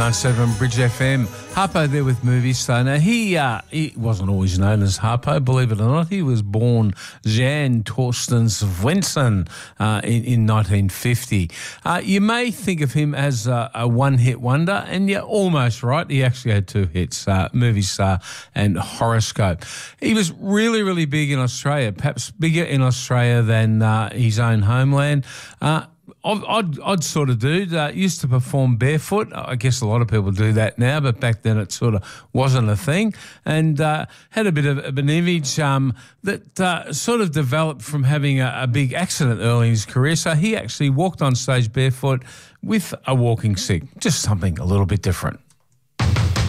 97 Bridge FM. Harpo there with Movie Star. Now, he wasn't always known as Harpo, believe it or not. He was born Jan Torsten Svensson in 1950. You may think of him as a one-hit wonder, and you're almost right. He actually had two hits, Movie Star and Horoscope. He was really, really big in Australia, perhaps bigger in Australia than his own homeland. Odd sort of dude, used to perform barefoot. I guess a lot of people do that now, but back then it sort of wasn't a thing, and had a bit of an image that sort of developed from having a big accident early in his career. So he actually walked on stage barefoot with a walking stick, just something a little bit different.